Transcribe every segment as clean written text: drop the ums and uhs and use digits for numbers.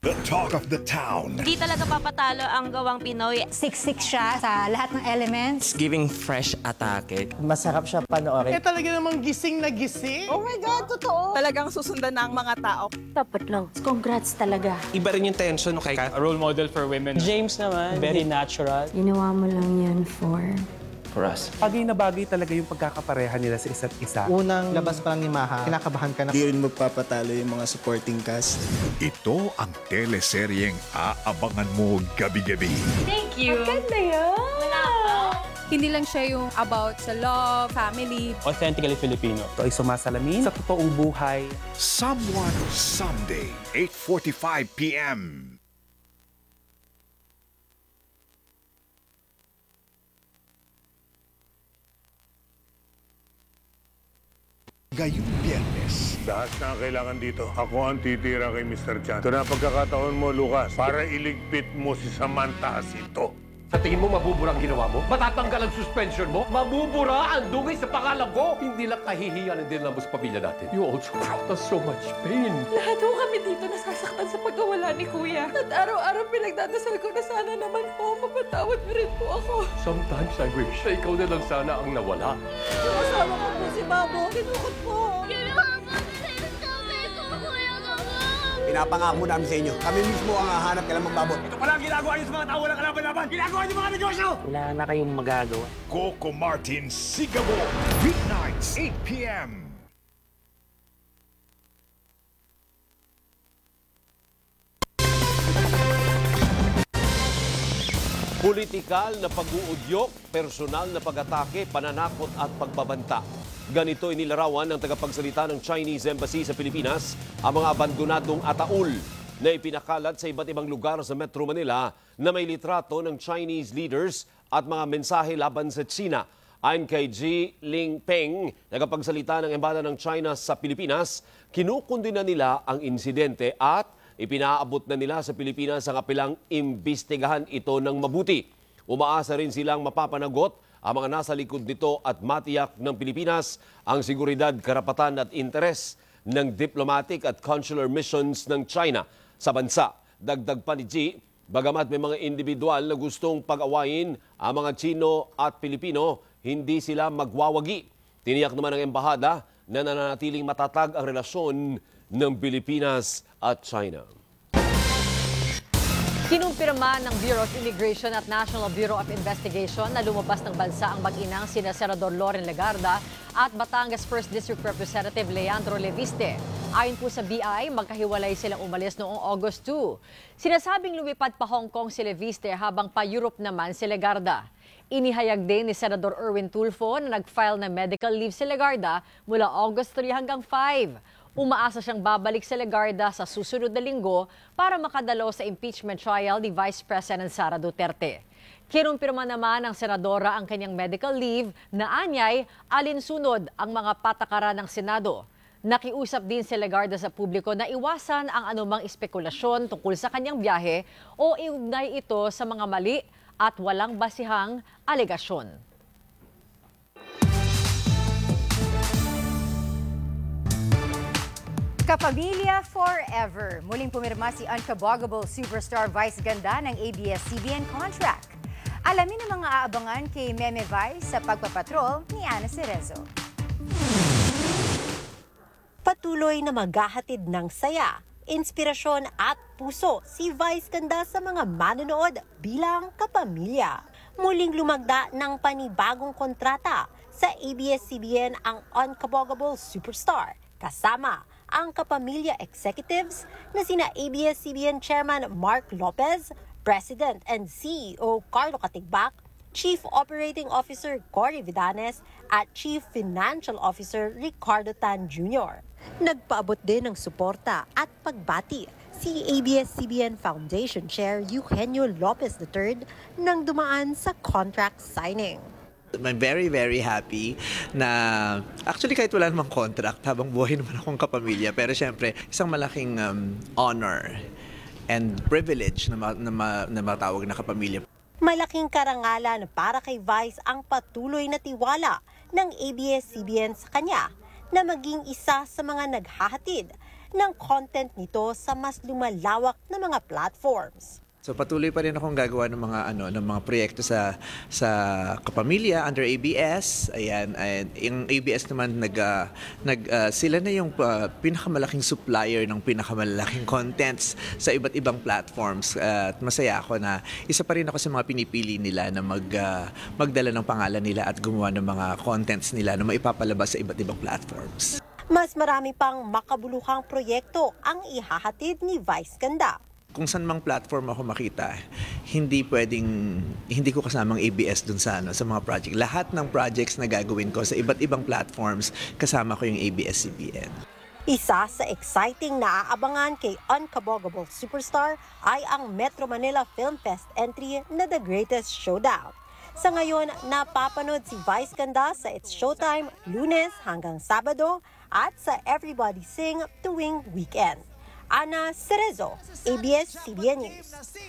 The talk of the town. Hindi talaga papatalo ang gawang Pinoy. Siksik siya sa lahat ng elements. Giving fresh atake. Masarap siya panoorin. Talaga namang gising na gising. Oh my God, totoo. Talagang susundan ng mga tao. Dapat lang. Congrats talaga. Iba rin yung tension kay A role model for women. James naman, very natural. Ginawa mo lang yan for us. Bagay na bagay talaga yung pagkakapareha nila sa isa't isa. Unang labas pa lang ni Maha, kinakabahan ka na. Di rin magpapatalo yung mga supporting cast. Ito ang teleseryeng aabangan mo gabi-gabi. Thank you. Ganda yan. Hindi lang siya yung about sa love, family. Authentically Filipino. Ito ay sumasalamin sa totoong buhay. Someone Someday, 8:45 p.m. Ngayong Biyernes, Lahat na kailangan dito. Ako ang titira kay Mr. Chan. Ito na pagkakataon mo, Lucas, para iligpit mo si Samantha Jacinto. Sa tingin mo mabubura ang ginawa mo? Matatanggal ang suspension mo? Mabubura ang dugay sa pangalan ko? Hindi lang kahihiyan ang dinamo sa pamilya natin. You also brought us so much pain. Lahat ho kami dito nasasaktan sa pagkawala ni Kuya. At araw-araw pinagdadasal ko na sana naman po mapatawad mo rin po ako. Sometimes I wish na ikaw na lang sana ang nawala. Yung asawa ko po si Babo, tinukot po. Pinapangako namin sa inyo. Kami mismo ang hahanap kailang magbabot. Ito pala ang ginagawa niyo sa mga tao walang kalaban-laban. Ginagawa niyo mga negosyo! Wala na kayong magagawa. Coco Martin Sigabo, weeknights, 8 p.m. Politikal na pag-uudyok, personal na pag-atake, pananakot at pagbabanta. Ganito inilarawan ng tagapagsalita ng Chinese Embassy sa Pilipinas ang mga abandonadong ataul na ipinakalat sa iba't ibang lugar sa Metro Manila na may litrato ng Chinese leaders at mga mensahe laban sa China. Ayon kay Ji Lingpeng, tagapagsalita ng Embahada ng China sa Pilipinas, kinukundina nila ang insidente at ipinaabot na nila sa Pilipinas ang apelang imbestigahan ito ng mabuti. Umaasa rin silang mapapanagot ang mga nasa likod nito at matiyak ng Pilipinas ang seguridad, karapatan at interes ng diplomatic at consular missions ng China sa bansa. Dagdag pa ni G, bagamat may mga individual na gustong pag-awayin ang mga Chino at Pilipino, hindi sila magwawagi. Tiniyak naman ng embahada na nananatiling matatag ang relasyon ng Pilipinas at China. Kinumpirma ng Bureau of Immigration at National Bureau of Investigation na lumabas ng bansa ang mag-inang sina Senador Loren Legarda at Batangas 1st District Representative Leandro Leviste. Ayon po sa BI, magkahiwalay silang umalis noong August 2. Sinasabing lumipad pa Hong Kong si Leviste habang pa Europe naman si Legarda. Inihayag din ni Senador Erwin Tulfo na nag-file ng medical leave si Legarda mula August 3 hanggang 5. Umaasa siyang babalik sa Legarda sa susunod na linggo para makadalo sa impeachment trial ni Vice President Sara Duterte. Kinumpirma naman ng senadora ang kanyang medical leave na anyay alinsunod ang mga patakaran ng Senado. Nakiusap din si Legarda sa publiko na iwasan ang anumang espekulasyon tungkol sa kanyang biyahe o iugnay ito sa mga mali at walang basihang alegasyon. Kapamilya forever. Muling pumirma si unkaboggable superstar Vice Ganda ng ABS-CBN contract. Alamin ang mga aabangan kay Meme Vice sa pagpapatrol ni Ana Cerezo. Patuloy na maghahatid ng saya, inspirasyon at puso si Vice Ganda sa mga manonood bilang kapamilya. Muling lumagda ng panibagong kontrata sa ABS-CBN ang unkaboggable superstar kasama ang kapamilya executives na sina ABS-CBN Chairman Mark Lopez, President and CEO Carlo Katigbak, Chief Operating Officer Cory Vidanes at Chief Financial Officer Ricardo Tan Jr. Nagpaabot din ng suporta at pagbati si ABS-CBN Foundation Chair Eugenio Lopez III nang dumaan sa contract signing. I'm very, very happy na actually kahit wala namang contract, habang buhay naman akong kapamilya. Pero syempre, isang malaking honor and privilege na matawag na kapamilya. Malaking karangalan para kay Vice ang patuloy na tiwala ng ABS-CBN sa kanya na maging isa sa mga naghahatid ng content nito sa mas lumalawak na mga platforms. So patuloy pa rin akong gagawa ng mga proyekto sa Kapamilya under ABS. Ayan, and yung ABS naman sila na yung pinakamalaking supplier ng pinakamalaking contents sa iba't ibang platforms. At masaya ako na isa pa rin ako sa mga pinipili nila na magdala ng pangalan nila at gumawa ng mga contents nila na maipapalabas sa iba't ibang platforms. Mas marami pang makabuluhang proyekto ang ihahatid ni Vice Ganda. Kung saan mang platform ako makita, hindi ko kasamang ABS dun sa mga project. Lahat ng projects na gagawin ko sa iba't ibang platforms, kasama ko yung ABS-CBN. Isa sa exciting na aabangan kay Unkabogable Superstar ay ang Metro Manila Film Fest entry na The Greatest Showdown. Sa ngayon, napapanood si Vice Ganda sa It's Showtime Lunes hanggang Sabado at sa Everybody Sing tuwing weekend. Ana Cerezo, ABS-CBN News.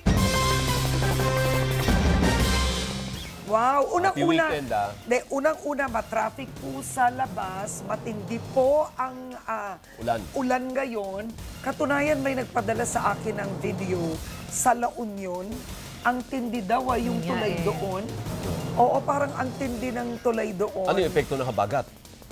Wow, Happy unang-una matraffic po sa labas, matindi po ang ulan ngayon. Katunayan may nagpadala sa akin ng video sa La Union. Ang tindi daw ay yung tulay doon. Oo, parang ang tindi ng tulay doon. Ano yung epekto ng habagat?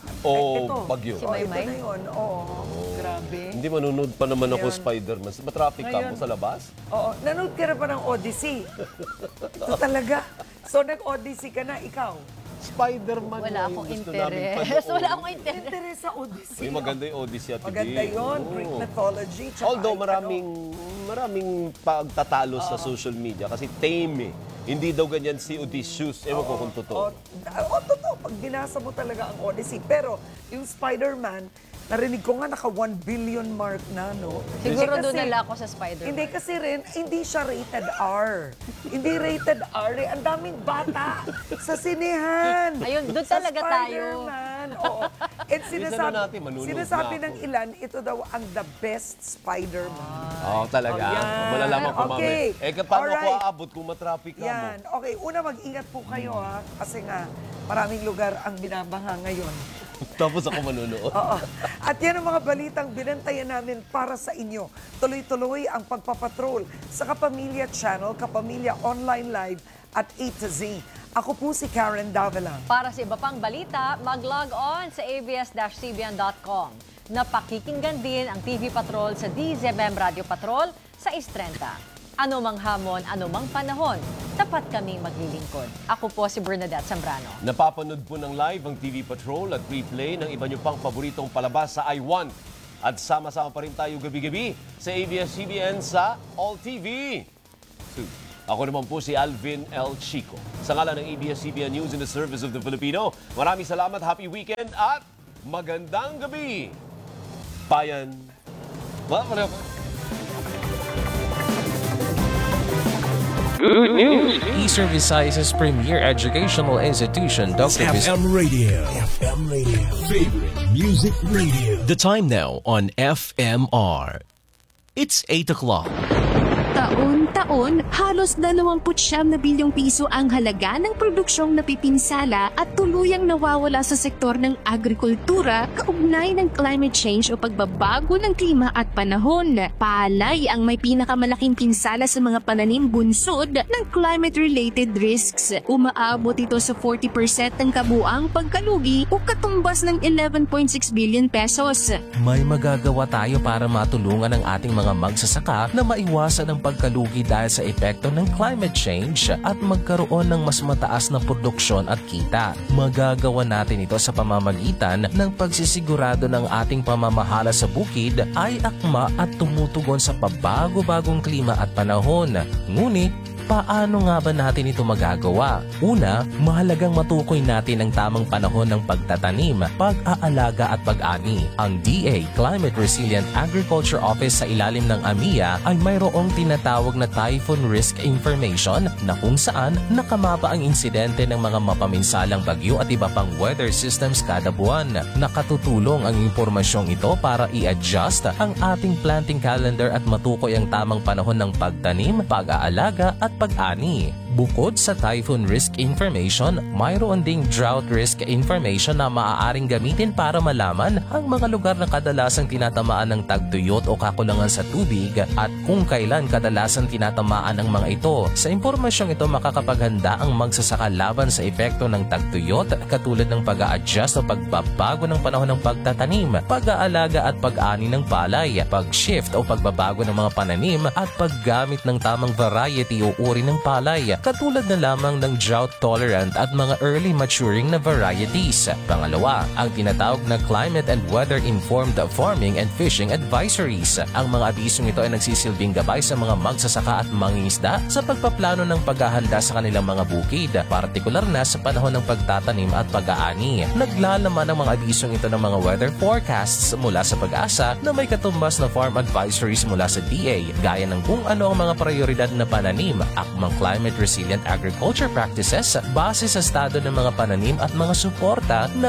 O bagyo? Ito na yun. Oo, grabe. Hindi manunod pa naman ako Spider-Man. Matraffic ka mo sa labas? Oo, nanood ka na pa ng Odyssey. Ito talaga. So, nag-Odyssey ka na, ikaw? Spider-Man. Wala akong interest. Wala akong interest sa Odyssey. Uy, maganda yung Odyssey at Maganda yun, Greek mythology. Although maraming pagtatalo sa social media kasi tame eh. Hindi daw ganyan si Odysseus. Ewan ko kung totoo. Totoo. Pag binasa mo talaga ang Odyssey. Pero yung Spider-Man, narinig ko nga naka 1 billion mark na, no? Siguro doon nala ako sa Spider-Man. Hindi kasi rin, hindi siya rated R. Hindi rated R eh. Ang daming bata sa sinehan. Ayun, doon sa talaga tayo. Spider-Man. Oo. And sinasabi ng ilan, ito daw ang the best Spider-Man. Oo, talaga. Malalaman ko mamaya. Paano ko aabot kung matraffic ka mo? Yan. Okay, una mag-ingat po kayo ha. Kasi nga, maraming lugar ang binabaha ngayon. Tapos ako manunood. Oo. At yan ang mga balitang binantayan namin para sa inyo. Tuloy-tuloy ang pagpapatrol sa Kapamilya Channel, Kapamilya Online Live at A to Z. Ako po si Karen Davila. Para sa iba pang balita, mag-log on sa abs-cbn.com. Napakikinggan din ang TV Patrol sa DZMM Radio Patrol sa 6:30. Ano mang hamon, ano mang panahon, tapat kaming maglilingkod. Ako po si Bernadette Zambrano. Napapanood po ng live ang TV Patrol at replay ng iba nyo pang paboritong palabas sa iWant. At sama-sama pa rin tayo gabi-gabi sa ABS-CBN sa All TV. Ako naman po si Alvin L. Chico. Sa ngalan ng ABS-CBN News in the Service of the Filipino, maraming salamat, happy weekend at magandang gabi. Bayan. Good news! Eastern Visayas' premier educational institution, Dr. FM Radio. FM Radio. Favorite music radio. The time now on FMR. It's 8 o'clock. Taon-taon, halos 29 bilyong piso ang halaga ng produksyong napipinsala at tuluyang nawawala sa sektor ng agrikultura kaugnay ng climate change o pagbabago ng klima at panahon. Palay ang may pinakamalaking pinsala sa mga pananim bunsod ng climate-related risks. Umaabot ito sa 40% ng kabuang pagkalugi o katumbas ng 11.6 billion pesos. May magagawa tayo para matulungan ang ating mga magsasaka na maiwasan ang pagkalugi dahil sa epekto ng climate change at magkaroon ng mas mataas na produksyon at kita. Magagawa natin ito sa pamamagitan ng pagsisigurado ng ating pamamahala sa bukid ay akma at tumutugon sa pabago-bagong klima at panahon. Ngunit, paano nga ba natin ito magagawa? Una, mahalagang matukoy natin ang tamang panahon ng pagtatanim, pag-aalaga at pag-ani. Ang DA Climate Resilient Agriculture Office sa ilalim ng AMIA ay mayroong tinatawag na Typhoon Risk Information na kung saan nakamapa ang insidente ng mga mapaminsalang bagyo at iba pang weather systems kada buwan. Nakatutulong ang impormasyong ito para i-adjust ang ating planting calendar at matukoy ang tamang panahon ng pagtanim, pag-aalaga at pag-ani. Bukod sa typhoon risk information, mayroon ding drought risk information na maaaring gamitin para malaman ang mga lugar na kadalasang tinatamaan ng tagtuyot o kakulangan sa tubig at kung kailan kadalasan tinatamaan ang mga ito. Sa impormasyong ito, makakapaghanda ang magsasaka laban sa epekto ng tagtuyot katulad ng pag-a-adjust o pagbabago ng panahon ng pagtatanim, pag-aalaga at pag-ani ng palay, pag-shift o pagbabago ng mga pananim at paggamit ng tamang variety o uri ng palay katulad na lamang ng drought-tolerant at mga early maturing na varieties. Pangalawa, ang tinatawag na climate and weather-informed farming and fishing advisories. Ang mga abisong ito ay nagsisilbing gabay sa mga magsasaka at mangingisda sa pagpaplano ng paghahanda sa kanilang mga bukid, partikular na sa panahon ng pagtatanim at pag-aani. Naglalaman ang mga abisong ito ng mga weather forecasts mula sa Pag-asa na may katumbas na farm advisories mula sa DA, gaya ng kung ano ang mga prioridad na pananim, akmang climate resilient agriculture practices base sa estado ng mga pananim at mga suporta na